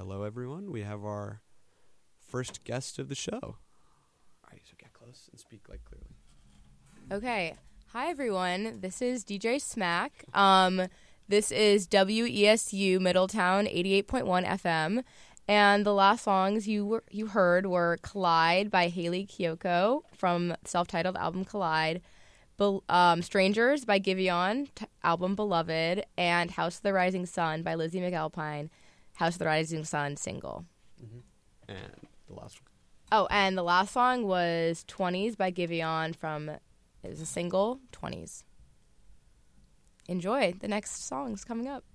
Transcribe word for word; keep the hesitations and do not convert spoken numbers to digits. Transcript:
Hello, everyone. We have our first guest of the show. All right, so get close and speak like clearly. Okay. Hi, everyone. This is D J Smack. Um, this is W E S U Middletown eighty-eight point one F M. And the last songs you were, you heard were Collide by Haley Kiyoko from self-titled album Collide, Be- um, Strangers by Giveon, t- album Beloved, and House of the Rising Sun by Lizzie McAlpine, House of the Rising Sun single. Mm-hmm. And the last one. Oh, and the last song was twenties by Giveon from, it was a single, twenties. Enjoy the next songs coming up.